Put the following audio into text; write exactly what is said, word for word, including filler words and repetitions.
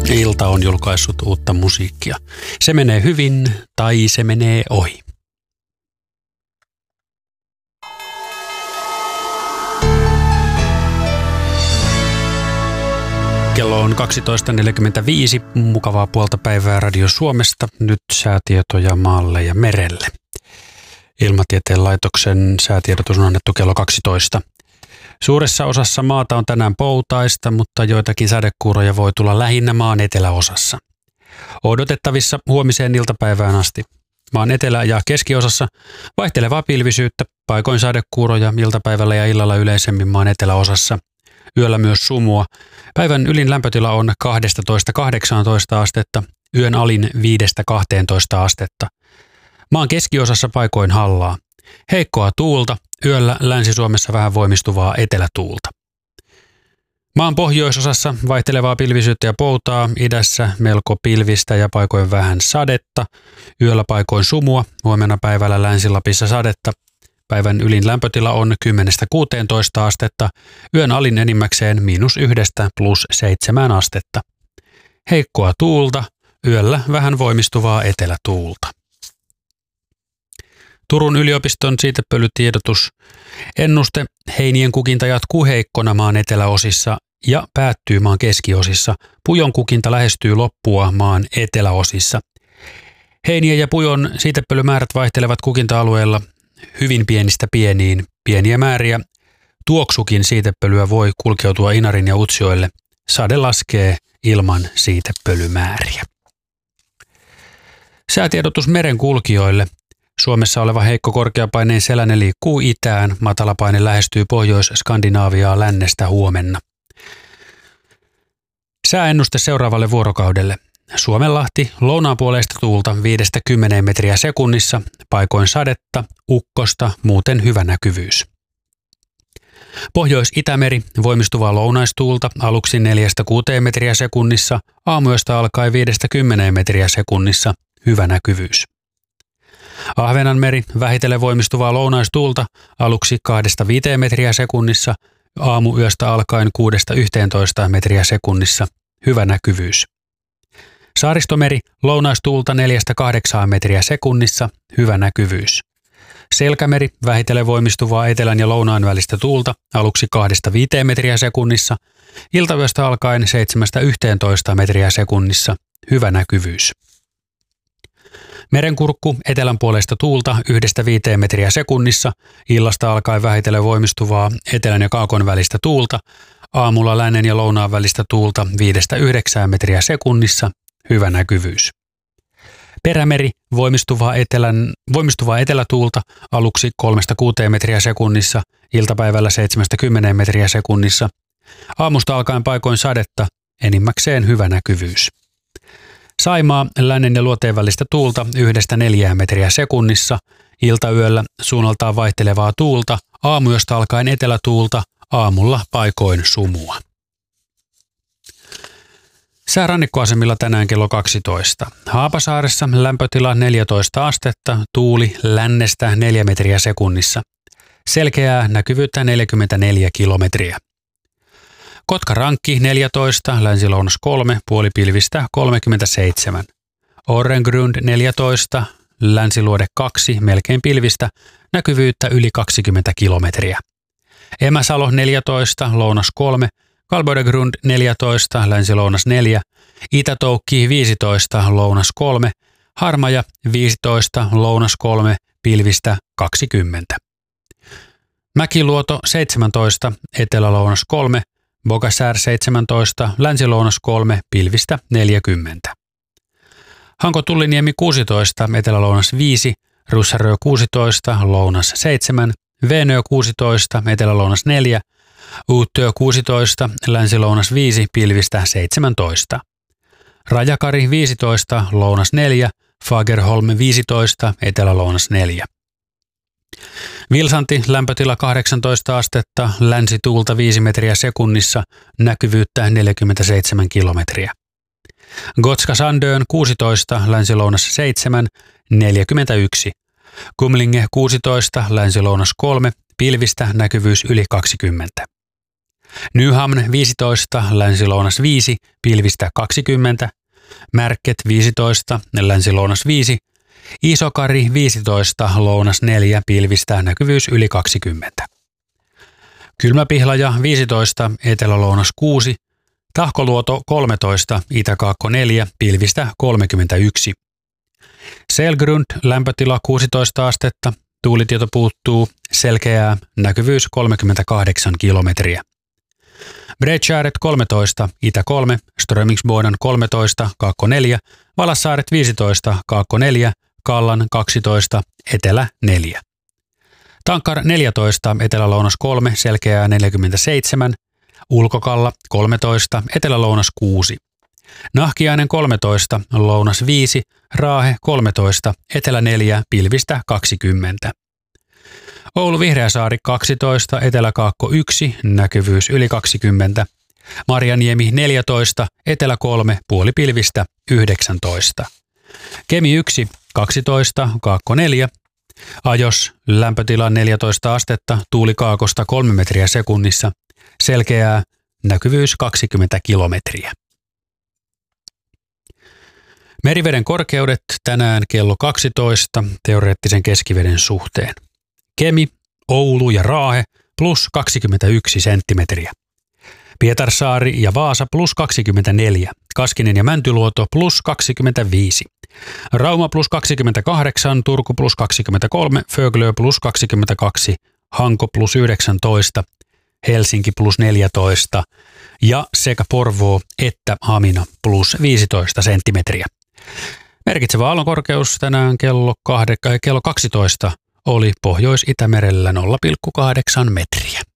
Ilta on julkaissut uutta musiikkia. Se menee hyvin tai se menee ohi. Kello on kaksitoista neljäkymmentäviisi. Mukavaa puolta päivää Radio Suomesta. Nyt säätietoja maalle ja merelle. Ilmatieteen laitoksen säätiedotus on annettu kello kaksitoista. Suuressa osassa maata on tänään poutaista, mutta joitakin sadekuuroja voi tulla lähinnä maan eteläosassa. Odotettavissa huomiseen iltapäivään asti. Maan etelä- ja keskiosassa vaihtelevaa pilvisyyttä, paikoin sadekuuroja iltapäivällä ja illalla yleisemmin maan eteläosassa. Yöllä myös sumua. Päivän ylin lämpötila on kaksitoista kahdeksantoista astetta, yön alin viidestä kahteentoista astetta. Maan keskiosassa paikoin hallaa. Heikkoa tuulta, yöllä Länsi-Suomessa vähän voimistuvaa etelätuulta. Maan pohjoisosassa vaihtelevaa pilvisyyttä ja poutaa, idässä melko pilvistä ja paikoin vähän sadetta. Yöllä paikoin sumua, huomenna päivällä Länsi-Lapissa sadetta. Päivän ylin lämpötila on kymmenestä kuuteentoista astetta, yön alin enimmäkseen miinus yhdestä plus seitsemään astetta. Heikkoa tuulta, yöllä vähän voimistuvaa etelätuulta. Turun yliopiston siitepölytiedotus. Ennuste: heinien kukinta jatkuu heikkona maan eteläosissa ja päättyy maan keskiosissa. Pujon kukinta lähestyy loppua maan eteläosissa. Heinien ja pujon siitepölymäärät vaihtelevat kukinta-alueella hyvin pienistä pieniin. Pieniä määriä tuoksukin siitepölyä voi kulkeutua Inarin ja Utsjoelle. Sade laskee ilman siitepölymääriä. Säätiedotus merenkulkijoille. Suomessa oleva heikko korkeapaineen selänne liikkuu itään. Matalapaine lähestyy Pohjois-Skandinaaviaa lännestä huomenna. Sääennuste seuraavalle vuorokaudelle. Suomenlahti, lounaanpuoleista tuulta viidestä kymmeneen metriä sekunnissa, paikoin sadetta, ukkosta, muuten hyvä näkyvyys. Pohjois-Itämeri, voimistuvaa lounaistuulta, aluksi neljästä kuuteen metriä sekunnissa, aamuyöstä alkaen viidestä kymmeneen metriä sekunnissa, hyvä näkyvyys. Ahvenanmeri, vähitellen voimistuvaa lounaistuulta, aluksi kahdesta viiteen metriä sekunnissa, aamuyöstä alkaen kuudesta yhteentoista metriä sekunnissa, hyvä näkyvyys. Saaristomeri, lounaistuulta neljästä kahdeksaan metriä sekunnissa, hyvä näkyvyys. Selkämeri, vähitellen voimistuvaa etelän ja lounaan välistä tuulta, aluksi kahdesta viiteen metriä sekunnissa, iltayöstä alkaen seitsemästä yhteentoista metriä sekunnissa, hyvä näkyvyys. Merenkurkku, etelänpuoleista tuulta yhdestä viiteen metriä sekunnissa, illasta alkaen vähitellen voimistuvaa etelän ja kaakon välistä tuulta, aamulla lännen ja lounaan välistä tuulta viidestä yhdeksään metriä sekunnissa, hyvä näkyvyys. Perämeri, voimistuvaa, etelän, voimistuvaa etelätuulta, aluksi kolmesta kuuteen metriä sekunnissa, iltapäivällä seitsemästä kymmeneen metriä sekunnissa, aamusta alkaen paikoin sadetta, enimmäkseen hyvä näkyvyys. Saimaa, lännen ja luoteen välistä tuulta yhdestä neljään metriä sekunnissa, iltayöllä suunnaltaan vaihtelevaa tuulta, aamuyöstä alkaen etelätuulta, aamulla paikoin sumua. Sää rannikkoasemilla tänään kello kaksitoista. Haapasaaressa lämpötila neljätoista astetta, tuuli lännestä neljä metriä sekunnissa. Selkeää näkyvyyttä neljäkymmentäneljä kilometriä. Kotkarankki neljätoista, länsi-lounas kolme, puolipilvistä kolmekymmentäseitsemän. Orrengrund neljätoista, länsiluode kaksi, melkein pilvistä, näkyvyyttä yli kaksikymmentä kilometriä. Emäsalo neljätoista, lounas kolme, Kalbodegrund neljätoista, länsi-lounas neljä, Itätoukki viisitoista, lounas kolme, Harmaja viisitoista, lounas kolme, pilvistä kaksikymmentä. Mäkiluoto seitsemäntoista, etelä-lounas kolme, Bogasär seitsemäntoista, länsi-lounas kolme, pilvistä neljäkymmentä. Hanko-Tulliniemi kuusitoista, etelä-lounas viisi, Russarö kuusitoista, lounas seitsemän, Veenö kuusitoista, etelä-lounas neljä, Uuttyö kuusitoista, länsi-lounas viisi, pilvistä seitsemäntoista. Rajakari viisitoista, lounas neljä, Fagerholm viisitoista, etelä-lounas neljä. Vilsanti, lämpötila kahdeksantoista astetta, länsituulta viisi metriä sekunnissa, näkyvyyttä neljäkymmentäseitsemän kilometriä. Gotska Sandön kuusitoista, länsi-lounas seitsemän, neljäkymmentäyksi. Kumlinge kuusitoista, länsi-lounas kolme, pilvistä näkyvyys yli kaksikymmentä. Nyhamn viisitoista, länsi-lounas viisi, pilvistä kaksikymmentä. Märket viisitoista, länsi-lounas viisi. Isokari viisitoista, lounas neljä, pilvistä näkyvyys yli kaksikymmentä. Kylmäpihlaja viisitoista, etelä-lounas kuusi. Tahkoluoto kolmetoista, itäkaakko neljä, pilvistä kolmekymmentäyksi. Selgrund, lämpötila kuusitoista astetta, tuulitieto puuttuu, selkeää, näkyvyys kolmekymmentäkahdeksan kilometriä. Bredskäret kolmetoista, itä kolme, Strömingsboden kolmetoista, kaakko neljä, Valassaaret viisitoista, kaakko neljä, Kallan kaksitoista, etelä neljä. Tankar neljätoista, etelä-lounas kolme, selkeää neljäkymmentäseitsemän, Ulkokalla kolmetoista, etelä-lounas kuusi. Nahkiainen kolmetoista, lounas viisi, Raahe kolmetoista, etelä neljä, pilvistä kaksikymmentä. Oulu Vihreäsaari kaksitoista, eteläkaakko yksi, näkyvyys yli kaksikymmentä. Marjaniemi neljätoista, etelä kolme, puoli pilvistä yhdeksäntoista. Kemi yksi, kaksitoista, kaakko neljä. Ajos, lämpötila neljätoista astetta, tuuli kaakosta kolme metriä sekunnissa. Selkeää, näkyvyys kaksikymmentä kilometriä. Meriveden korkeudet tänään kello kaksitoista teoreettisen keskiveden suhteen. Kemi, Oulu ja Raahe plus kaksikymmentäyksi senttimetriä. Pietarsaari ja Vaasa plus kaksikymmentäneljä. Kaskinen ja Mäntyluoto plus kaksikymmentäviisi. Rauma plus kaksikymmentäkahdeksan, Turku plus kaksikymmentäkolme, Föglö plus kaksikymmentäkaksi, Hanko plus yhdeksäntoista, Helsinki plus neljätoista ja sekä Porvoo että Hamina plus viisitoista senttimetriä. Merkitsevä aallonkorkeus tänään kello, kahde, kello kaksitoista oli Pohjois-Itämerellä nolla pilkku kahdeksan metriä.